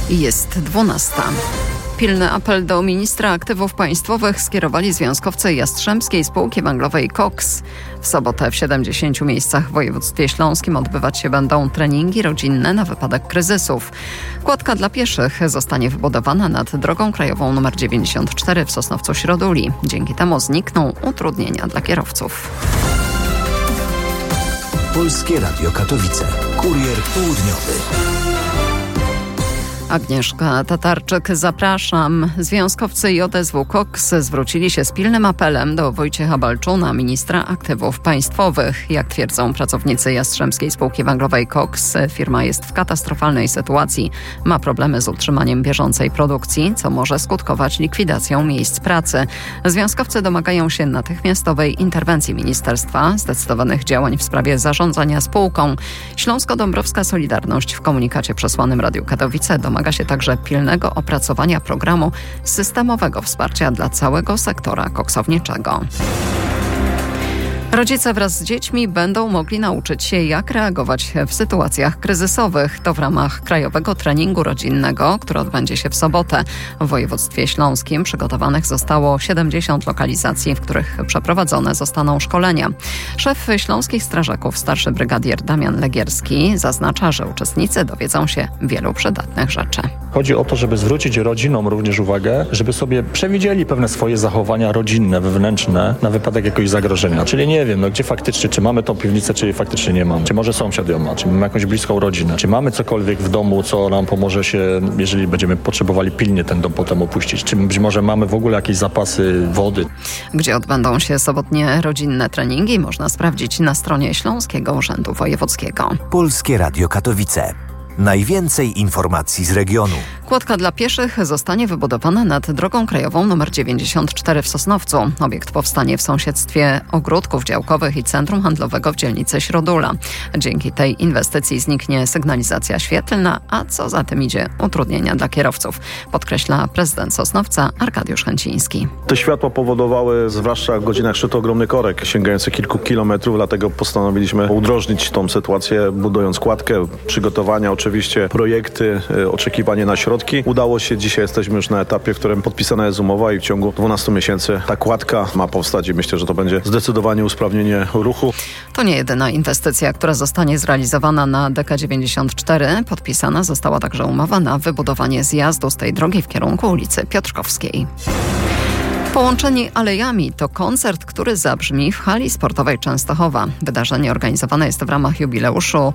Jest 12. Pilny apel do ministra aktywów państwowych skierowali związkowcy Jastrzębskiej Spółki Węglowej KOKS. W sobotę w 70 miejscach w województwie śląskim odbywać się będą treningi rodzinne na wypadek kryzysów. Kładka dla pieszych zostanie wybudowana nad drogą krajową nr 94 w Sosnowcu-Środuli. Dzięki temu znikną utrudnienia dla kierowców. Polskie Radio Katowice. Kurier południowy. Agnieszka Tatarczyk, zapraszam. Związkowcy JSW KOKS zwrócili się z pilnym apelem do Wojciecha Balczuna, ministra aktywów państwowych. Jak twierdzą pracownicy Jastrzębskiej Spółki Węglowej KOKS, firma jest w katastrofalnej sytuacji. Ma problemy z utrzymaniem bieżącej produkcji, co może skutkować likwidacją miejsc pracy. Związkowcy domagają się natychmiastowej interwencji ministerstwa, zdecydowanych działań w sprawie zarządzania spółką. Śląsko-Dąbrowska Solidarność w komunikacie przesłanym Radiu Katowice domaga się także pilnego opracowania programu systemowego wsparcia dla całego sektora koksowniczego. Rodzice wraz z dziećmi będą mogli nauczyć się, jak reagować w sytuacjach kryzysowych. To w ramach Krajowego Treningu Rodzinnego, który odbędzie się w sobotę. W województwie śląskim przygotowanych zostało 70 lokalizacji, w których przeprowadzone zostaną szkolenia. Szef Śląskich Strażaków, starszy brygadier Damian Legierski, zaznacza, że uczestnicy dowiedzą się wielu przydatnych rzeczy. Chodzi o to, żeby zwrócić rodzinom również uwagę, żeby sobie przewidzieli pewne swoje zachowania rodzinne, wewnętrzne na wypadek jakiegoś zagrożenia. Czyli nie wiem, gdzie faktycznie, czy mamy tą piwnicę, czy jej faktycznie nie mamy. Czy może sąsiad ją ma, czy mamy jakąś bliską rodzinę. Czy mamy cokolwiek w domu, co nam pomoże się, jeżeli będziemy potrzebowali pilnie ten dom potem opuścić. Czy być może mamy w ogóle jakieś zapasy wody. Gdzie odbędą się sobotnie rodzinne treningi, można sprawdzić na stronie Śląskiego Urzędu Wojewódzkiego. Polskie Radio Katowice. Najwięcej informacji z regionu. Kładka dla pieszych zostanie wybudowana nad drogą krajową nr 94 w Sosnowcu. Obiekt powstanie w sąsiedztwie ogródków działkowych i centrum handlowego w dzielnicy Środula. Dzięki tej inwestycji zniknie sygnalizacja świetlna, a co za tym idzie utrudnienia dla kierowców, podkreśla prezydent Sosnowca Arkadiusz Chęciński. Te światła powodowały, zwłaszcza w godzinach szczytu, ogromny korek sięgający kilku kilometrów, dlatego postanowiliśmy udrożnić tą sytuację, budując kładkę, przygotowania, oczywiście projekty, oczekiwanie na środki. Udało się, dzisiaj jesteśmy już na etapie, w którym podpisana jest umowa i w ciągu 12 miesięcy ta kładka ma powstać i myślę, że to będzie zdecydowanie usprawnienie ruchu. To nie jedyna inwestycja, która zostanie zrealizowana na DK94. Podpisana została także umowa na wybudowanie zjazdu z tej drogi w kierunku ulicy Piotrkowskiej. Połączeni alejami to koncert, który zabrzmi w hali sportowej Częstochowa. Wydarzenie organizowane jest w ramach jubileuszu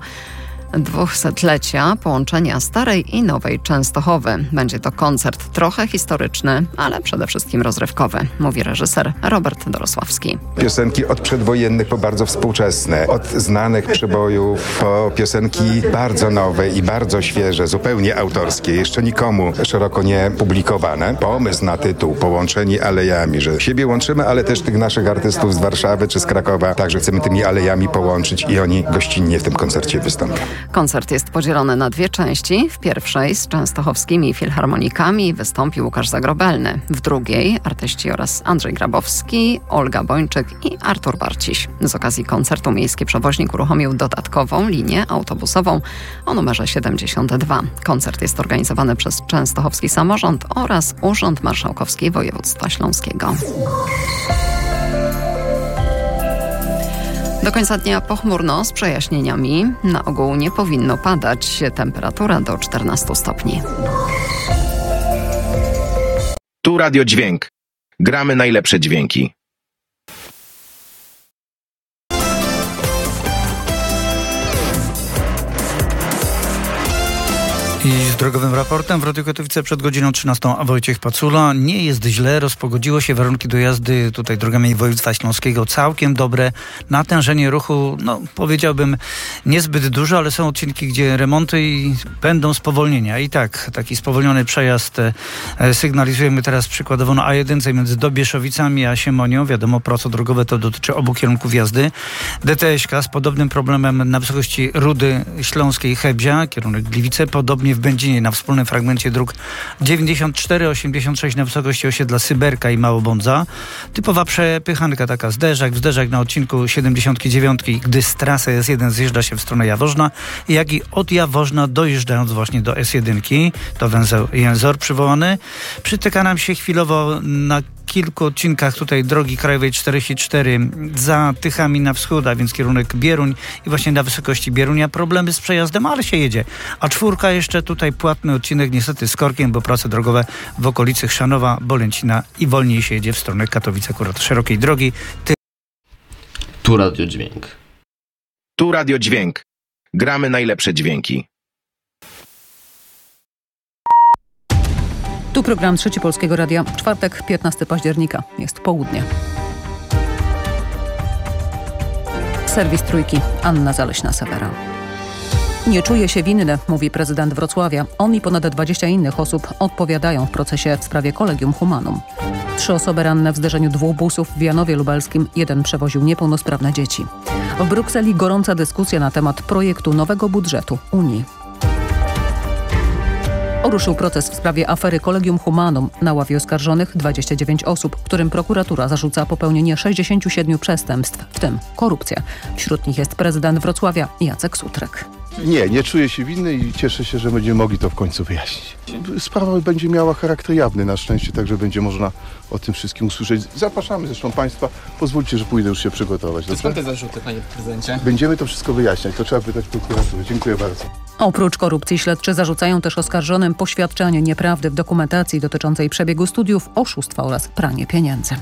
200-lecia połączenia Starej i Nowej Częstochowy. Będzie to koncert trochę historyczny, ale przede wszystkim rozrywkowy, mówi reżyser Robert Dorosławski. Piosenki od przedwojennych po bardzo współczesne, od znanych przebojów po piosenki bardzo nowe i bardzo świeże, zupełnie autorskie, jeszcze nikomu szeroko nie publikowane. Pomysł na tytuł Połączeni alejami, że siebie łączymy, ale też tych naszych artystów z Warszawy czy z Krakowa, także chcemy tymi alejami połączyć i oni gościnnie w tym koncercie wystąpią. Koncert jest podzielony na dwie części. W pierwszej z częstochowskimi filharmonikami wystąpi Łukasz Zagrobelny. W drugiej artyści oraz Andrzej Grabowski, Olga Bończyk i Artur Barciś. Z okazji koncertu miejski przewoźnik uruchomił dodatkową linię autobusową o numerze 72. Koncert jest organizowany przez Częstochowski Samorząd oraz Urząd Marszałkowski Województwa Śląskiego. Do końca dnia pochmurno z przejaśnieniami. Na ogół nie powinno padać. Temperatura do 14 stopni. Tu Radio Dźwięk. Gramy najlepsze dźwięki. I z drogowym raportem w Radiu Katowice przed godziną 13 Wojciech Pacula. Nie jest źle, rozpogodziło się, warunki do jazdy tutaj drogami województwa śląskiego całkiem dobre. Natężenie ruchu, powiedziałbym niezbyt dużo, ale są odcinki, gdzie remonty i będą spowolnienia. I tak, taki spowolniony przejazd sygnalizujemy teraz przykładowo na A1 między Dobieszowicami a Siemonią. Wiadomo, prace drogowe to dotyczy obu kierunków jazdy. DTŚ z podobnym problemem na wysokości Rudy Śląskiej Hebzia, kierunek Gliwice, podobnie właśnie w Będzinie na wspólnym fragmencie dróg 94-86 na wysokości osiedla Syberka i Małobądza. Typowa przepychanka taka zderzak na odcinku 79, gdy z trasy S1 zjeżdża się w stronę Jaworzna, jak i od Jaworzna dojeżdżając właśnie do S1, to węzeł Jęzor przywołany. Przytyka nam się chwilowo na kilku odcinkach tutaj drogi krajowej 44 za Tychami na wschód, a więc kierunek Bieruń i właśnie na wysokości Bierunia problemy z przejazdem, ale się jedzie. A 4 jeszcze tutaj płatny odcinek niestety z korkiem, bo prace drogowe w okolicy Chrzanowa, Bolęcina i wolniej się jedzie w stronę Katowic, akurat szerokiej drogi. Tu Radio Dźwięk. Tu Radio Dźwięk. Gramy najlepsze dźwięki. Tu program Trzeci Polskiego Radia. Czwartek, 15 października. Jest południe. Serwis Trójki. Anna Zaleśna-Sewera. Nie czuje się winny, mówi prezydent Wrocławia. On i ponad 20 innych osób odpowiadają w procesie w sprawie Collegium Humanum. 3 osoby ranne w zderzeniu 2 busów w Janowie Lubelskim. 1 przewoził niepełnosprawne dzieci. W Brukseli gorąca dyskusja na temat projektu nowego budżetu Unii. Ruszył proces w sprawie afery Collegium Humanum. Na ławie oskarżonych 29 osób, którym prokuratura zarzuca popełnienie 67 przestępstw, w tym korupcję. Wśród nich jest prezydent Wrocławia Jacek Sutrek. Nie czuję się winny i cieszę się, że będziemy mogli to w końcu wyjaśnić. Sprawa będzie miała charakter jawny na szczęście, także będzie można o tym wszystkim usłyszeć. Zapraszamy zresztą Państwa. Pozwólcie, że pójdę już się przygotować. Skąd te zarzuty, panie prezydencie? Będziemy to wszystko wyjaśniać. To trzeba pytać prokuratury. Dziękuję bardzo. Oprócz korupcji śledczy zarzucają też oskarżonym poświadczenie nieprawdy w dokumentacji dotyczącej przebiegu studiów, oszustwa oraz pranie pieniędzy.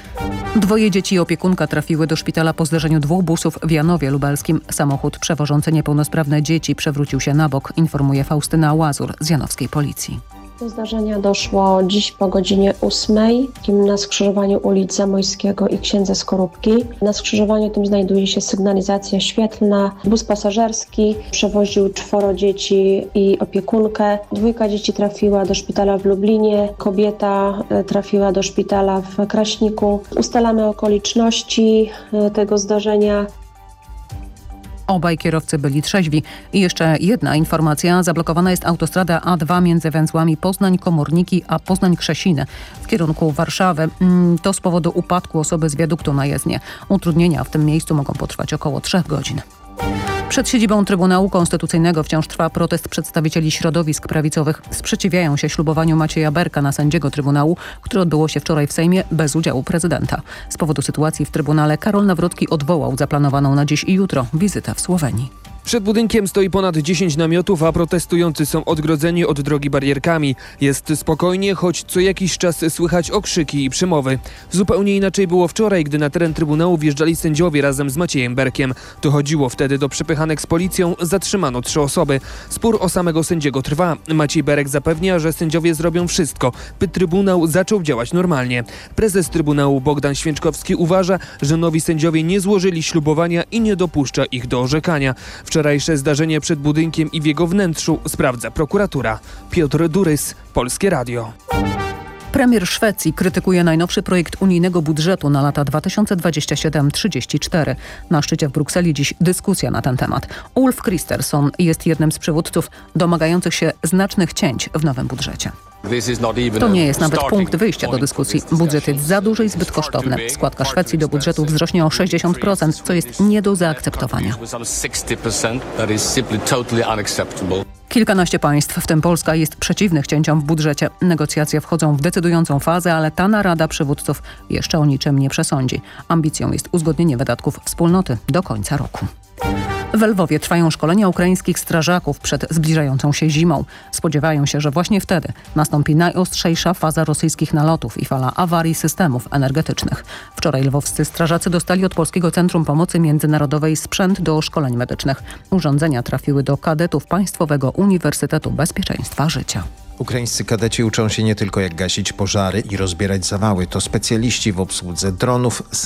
2 dzieci i opiekunka trafiły do szpitala po zderzeniu 2 busów w Janowie Lubelskim. Samochód przewożący niepełnosprawne dzieci przewrócił się na bok, informuje Faustyna Łazur z janowskiej policji. Do zdarzenia doszło dziś po godzinie 8 na skrzyżowaniu ulic Zamojskiego i Księdza Skorupki. Na skrzyżowaniu tym znajduje się sygnalizacja świetlna. Bus pasażerski przewoził 4 dzieci i opiekunkę. 2 dzieci trafiła do szpitala w Lublinie. Kobieta trafiła do szpitala w Kraśniku. Ustalamy okoliczności tego zdarzenia. Obaj kierowcy byli trzeźwi. I jeszcze jedna informacja. Zablokowana jest autostrada A2 między węzłami Poznań-Komorniki a Poznań-Krzesiny w kierunku Warszawy. To z powodu upadku osoby z wiaduktu na jezdnię. Utrudnienia w tym miejscu mogą potrwać około 3 godzin. Przed siedzibą Trybunału Konstytucyjnego wciąż trwa protest przedstawicieli środowisk prawicowych. Sprzeciwiają się ślubowaniu Macieja Berka na sędziego Trybunału, które odbyło się wczoraj w Sejmie bez udziału prezydenta. Z powodu sytuacji w Trybunale Karol Nawrocki odwołał zaplanowaną na dziś i jutro wizytę w Słowenii. Przed budynkiem stoi ponad 10 namiotów, a protestujący są odgrodzeni od drogi barierkami. Jest spokojnie, choć co jakiś czas słychać okrzyki i przemowy. Zupełnie inaczej było wczoraj, gdy na teren Trybunału wjeżdżali sędziowie razem z Maciejem Berkiem. Dochodziło wtedy do przepychanek z policją, zatrzymano 3 osoby. Spór o samego sędziego trwa. Maciej Berek zapewnia, że sędziowie zrobią wszystko, by Trybunał zaczął działać normalnie. Prezes Trybunału Bogdan Święczkowski uważa, że nowi sędziowie nie złożyli ślubowania i nie dopuszcza ich do orzekania. Wczorajsze zdarzenie przed budynkiem i w jego wnętrzu sprawdza prokuratura. Piotr Durys, Polskie Radio. Premier Szwecji krytykuje najnowszy projekt unijnego budżetu na lata 2027-34. Na szczycie w Brukseli dziś dyskusja na ten temat. Ulf Kristersson jest jednym z przywódców domagających się znacznych cięć w nowym budżecie. To nie jest nawet punkt wyjścia do dyskusji. Budżet jest za duży i zbyt kosztowny. Składka Szwecji do budżetu wzrośnie o 60%, co jest nie do zaakceptowania. Kilkanaście państw, w tym Polska, jest przeciwnych cięciom w budżecie. Negocjacje wchodzą w decydującą fazę, ale ta narada przywódców jeszcze o niczym nie przesądzi. Ambicją jest uzgodnienie wydatków wspólnoty do końca roku. W Lwowie trwają szkolenia ukraińskich strażaków przed zbliżającą się zimą. Spodziewają się, że właśnie wtedy nastąpi najostrzejsza faza rosyjskich nalotów i fala awarii systemów energetycznych. Wczoraj lwowscy strażacy dostali od Polskiego Centrum Pomocy Międzynarodowej sprzęt do szkoleń medycznych. Urządzenia trafiły do kadetów Państwowego Uniwersytetu Bezpieczeństwa Życia. Ukraińscy kadeci uczą się nie tylko jak gasić pożary i rozbierać zawały. To specjaliści w obsłudze dronów,